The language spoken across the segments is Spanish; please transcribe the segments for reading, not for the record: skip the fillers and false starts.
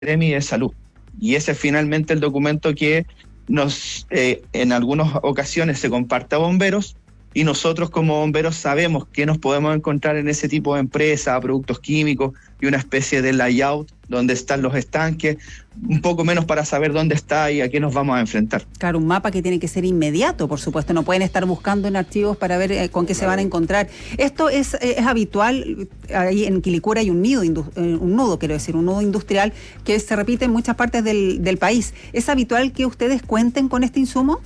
Seremi de Salud. Y ese es finalmente el documento que en algunas ocasiones se comparte a bomberos, y nosotros como bomberos sabemos que nos podemos encontrar en ese tipo de empresa, productos químicos, y una especie de layout donde están los estanques, un poco menos para saber dónde está y a qué nos vamos a enfrentar. Claro, un mapa que tiene que ser inmediato, por supuesto, no pueden estar buscando en archivos para ver con qué se van a encontrar. Esto es habitual, ahí en Quilicura hay un nudo industrial que se repite en muchas partes del país. ¿Es habitual que ustedes cuenten con este insumo?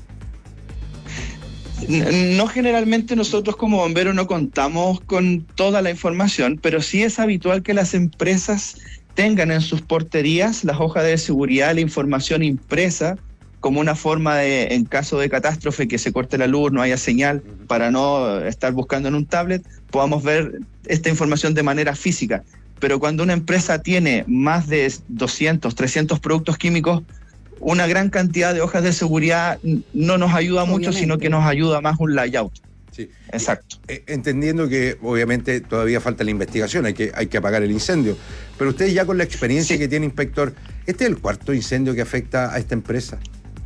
No, generalmente nosotros como bomberos no contamos con toda la información, pero sí es habitual que las empresas tengan en sus porterías las hojas de seguridad, la información impresa, como una forma de, en caso de catástrofe, que se corte la luz, no haya señal, para no estar buscando en un tablet, podamos ver esta información de manera física. Pero cuando una empresa tiene más de 200, 300 productos químicos, una gran cantidad de hojas de seguridad no nos ayuda mucho, sino que nos ayuda más un layout. Sí. Exacto. Entendiendo que obviamente todavía falta la investigación, hay que apagar el incendio, pero usted ya con la experiencia que tiene, inspector, ¿este es el cuarto incendio que afecta a esta empresa?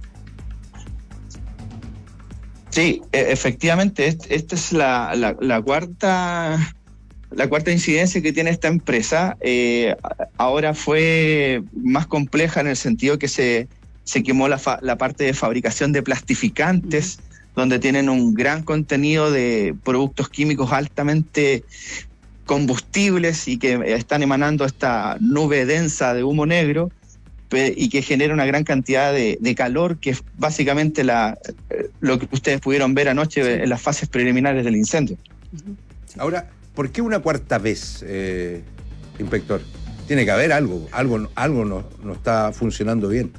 Sí, efectivamente, esta es la cuarta incidencia que tiene esta empresa. Ahora fue más compleja en el sentido que se quemó la parte de fabricación de plastificantes, donde tienen un gran contenido de productos químicos altamente combustibles y que están emanando esta nube densa de humo negro y que genera una gran cantidad de calor, que es básicamente lo que ustedes pudieron ver anoche en las fases preliminares del incendio. Ahora, ¿por qué una cuarta vez, inspector? Tiene que haber algo no está funcionando bien.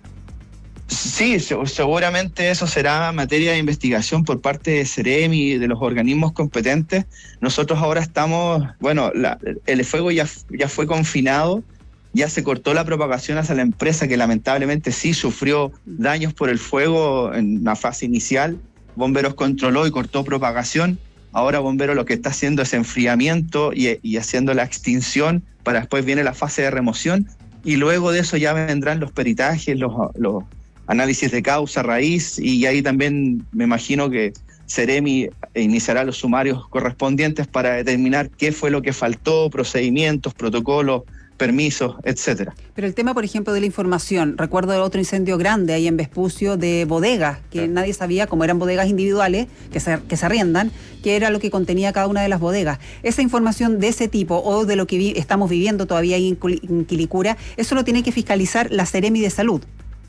Sí, seguramente eso será materia de investigación por parte de Seremi y de los organismos competentes. Nosotros ahora estamos, el fuego ya fue confinado, ya se cortó la propagación hacia la empresa, que lamentablemente sí sufrió daños por el fuego en la fase inicial. Bomberos controló y cortó propagación. Ahora Bomberos lo que está haciendo es enfriamiento y haciendo la extinción, para después viene la fase de remoción, y luego de eso ya vendrán los peritajes, los análisis de causa, raíz, y ahí también me imagino que Seremi iniciará los sumarios correspondientes para determinar qué fue lo que faltó, procedimientos, protocolos, permisos, etcétera. Pero el tema, por ejemplo, de la información, recuerdo otro incendio grande ahí en Vespucio de bodegas, que nadie sabía, como eran bodegas individuales, que se arriendan, qué era lo que contenía cada una de las bodegas. Esa información de ese tipo, o de lo que estamos viviendo todavía ahí en Quilicura, eso lo tiene que fiscalizar la Seremi de Salud.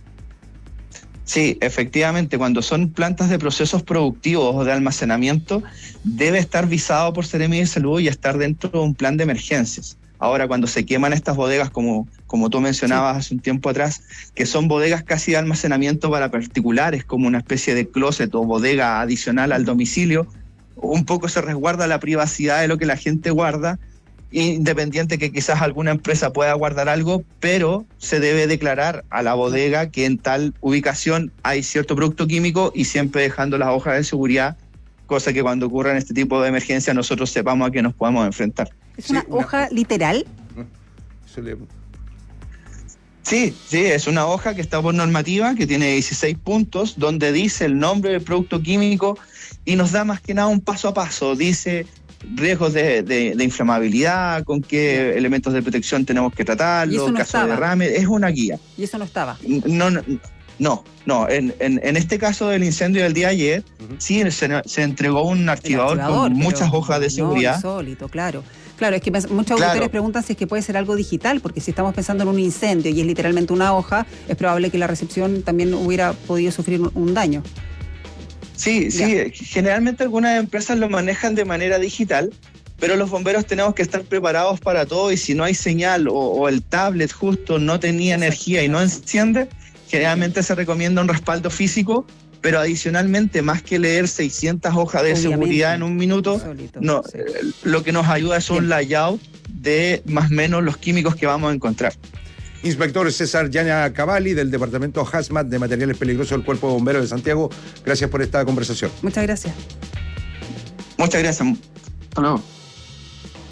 Sí, efectivamente, cuando son plantas de procesos productivos o de almacenamiento, debe estar visado por Seremi de Salud y estar dentro de un plan de emergencias. Ahora, cuando se queman estas bodegas, como tú mencionabas hace un tiempo atrás, que son bodegas casi de almacenamiento para particulares, como una especie de closet o bodega adicional al domicilio, un poco se resguarda la privacidad de lo que la gente guarda, independiente que quizás alguna empresa pueda guardar algo, pero se debe declarar a la bodega que en tal ubicación hay cierto producto químico, y siempre dejando las hojas de seguridad, cosa que cuando ocurran este tipo de emergencias nosotros sepamos a qué nos podemos enfrentar. ¿Es una hoja literal? Sí, es una hoja que está por normativa, que tiene 16 puntos, donde dice el nombre del producto químico y nos da más que nada un paso a paso. Dice riesgos de inflamabilidad, con qué elementos de protección tenemos que tratarlo, caso de derrame, es una guía. ¿Y eso no estaba? No. En este caso del incendio del día de ayer, sí se entregó un archivador con muchas hojas de seguridad. Insólito, claro. Claro, es que muchos auditores preguntan si es que puede ser algo digital, porque si estamos pensando en un incendio y es literalmente una hoja, es probable que la recepción también hubiera podido sufrir un daño. Sí, generalmente algunas empresas lo manejan de manera digital, pero los bomberos tenemos que estar preparados para todo, y si no hay señal o el tablet justo no tenía energía y no enciende, generalmente se recomienda un respaldo físico, pero adicionalmente, más que leer 600 hojas de seguridad en un minuto, lo que nos ayuda es un layout de más o menos los químicos que vamos a encontrar. Inspector César Yáñez Cavalli, del Departamento HAZMAT de Materiales Peligrosos del Cuerpo de Bomberos de Santiago, gracias por esta conversación. Muchas gracias. Muchas gracias. Hasta luego.